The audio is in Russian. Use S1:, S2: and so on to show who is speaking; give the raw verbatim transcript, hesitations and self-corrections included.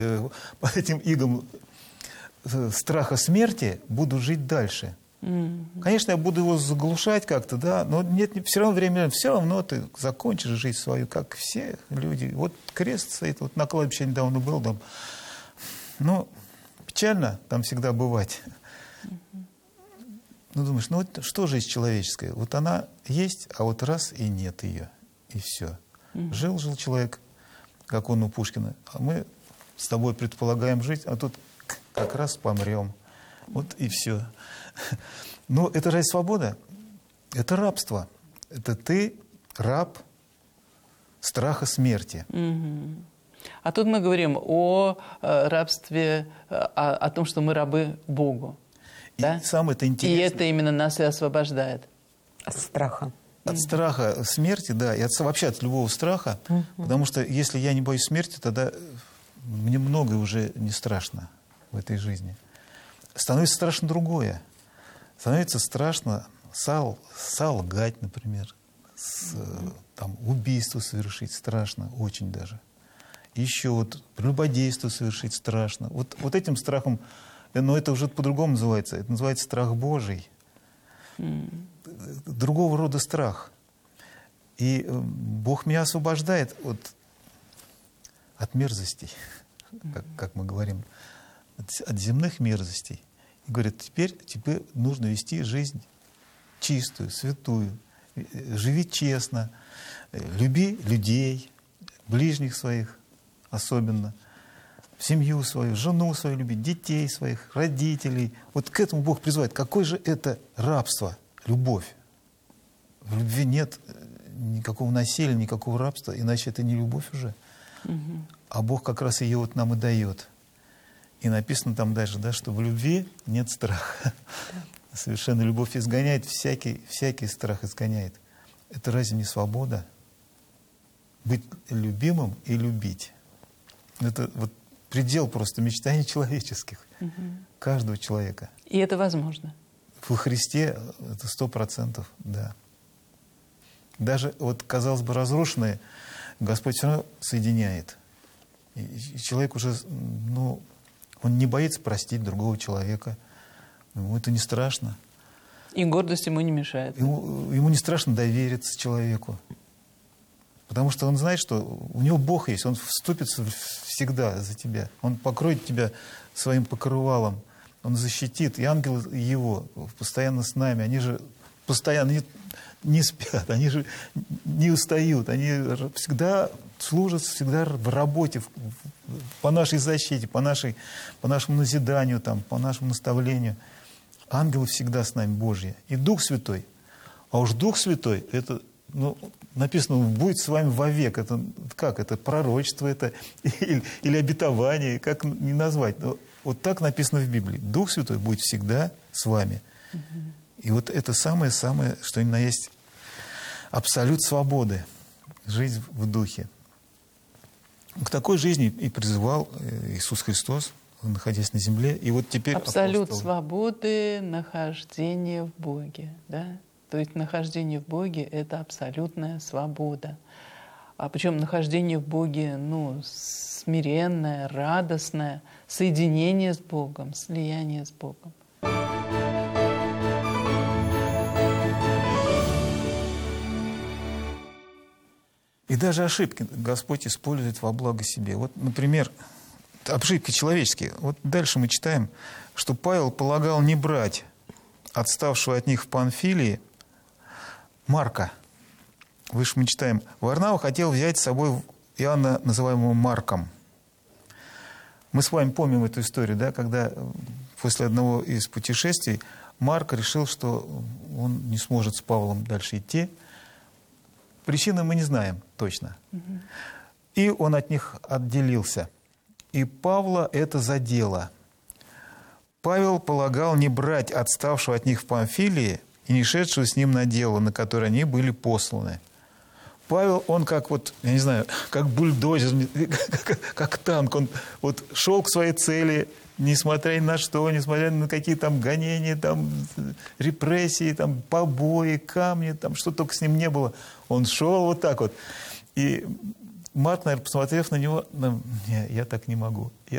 S1: под этим игом страха смерти буду жить дальше. Mm-hmm. Конечно, я буду его заглушать как-то, да, но нет, все равно время, все равно ты закончишь жизнь свою, как все люди. Вот крест стоит, вот на кладбище недавно был, там, ну, печально там всегда бывать. Mm-hmm. Ну, думаешь, ну вот что жизнь человеческая? Вот она есть, а вот раз и нет ее, и все. Mm-hmm. Жил-жил человек, как он у Пушкина, а мы с тобой предполагаем жить, а тут как раз помрем. Вот и все. Но это же свобода. Это рабство. Это ты раб страха смерти.
S2: Угу. А тут мы говорим о э, рабстве, о, о том, что мы рабы Богу.
S1: И
S2: да?
S1: самое это интересное.
S2: И это именно нас и освобождает.
S3: От страха.
S1: От страха смерти, да, и от, вообще от любого страха. Угу. Потому что если я не боюсь смерти, тогда мне многое уже не страшно в этой жизни. Становится страшно другое. Становится страшно сол, солгать, например. С, там, убийство совершить страшно, очень даже. Еще вот прелюбодейство совершить страшно. Вот, вот этим страхом, но это уже по-другому называется. Это называется страх Божий. Mm. Другого рода страх. И Бог меня освобождает от, от мерзостей, mm. как, как мы говорим, от, от земных мерзостей. И говорит, теперь тебе нужно вести жизнь чистую, святую. Живи честно, люби людей, ближних своих особенно, семью свою, жену свою любить, детей своих, родителей. Вот к этому Бог призывает. Какое же это рабство, любовь? В любви нет никакого насилия, никакого рабства, иначе это не любовь уже. Угу. А Бог как раз ее вот нам и дает. И написано там дальше, да, что в любви нет страха. Да. Совершенно любовь изгоняет, всякий, всякий страх изгоняет. Это разве не свобода? Быть любимым и любить. Это вот предел просто мечтаний человеческих. Угу. Каждого человека.
S2: И это возможно?
S1: Во Христе это сто процентов, да. Даже вот, казалось бы, разрушенное Господь все равно соединяет. И человек уже, ну, он не боится простить другого человека. Ему это не страшно.
S2: И гордость ему не мешает.
S1: Ему, ему не страшно довериться человеку. Потому что он знает, что у него Бог есть. Он вступится всегда за тебя. Он покроет тебя своим покрывалом. Он защитит. И ангелы его постоянно с нами. Они же постоянно не, не спят. Они же не устают. Они всегда служат, всегда в работе, в, по нашей защите, по, нашей, по нашему назиданию, там, по нашему наставлению. Ангелы всегда с нами Божьи. И Дух Святой. А уж Дух Святой, это, ну, написано, он будет с вами вовек. Это как? Это пророчество, это или, или обетование, как не назвать. Но вот так написано в Библии. Дух Святой будет всегда с вами. Угу. И вот это самое-самое, что ни на есть абсолют свободы. Жизнь в Духе. К такой жизни и призывал Иисус Христос, находясь на земле. И вот теперь
S2: абсолют
S1: апостол...
S2: свободы, нахождение в Боге. Да? То есть нахождение в Боге – это абсолютная свобода. А причем нахождение в Боге, ну, смиренное, радостное, соединение с Богом, слияние с Богом.
S1: И даже ошибки Господь использует во благо себе. Вот, например, ошибки человеческие. Вот дальше мы читаем, что Павел полагал не брать отставшего от них в Памфилии Марка. Выше мы читаем, Варнава хотел взять с собой Иоанна, называемого Марком. Мы с вами помним эту историю, да, когда после одного из путешествий Марк решил, что он не сможет с Павлом дальше идти. Причины мы не знаем точно. Угу. И он от них отделился. И Павла это задело. Павел полагал не брать отставшего от них в Памфилии и не шедшего с ним на дело, на которое они были посланы. Павел, он как вот, я не знаю, как бульдозер, как, как танк, он вот шел к своей цели, несмотря ни на что, несмотря на какие там гонения, там, репрессии, там, побои, камни, там, что только с ним не было. Он шел вот так вот. И Марк, наверное, посмотрев на него, ну, не, я так не могу. Я,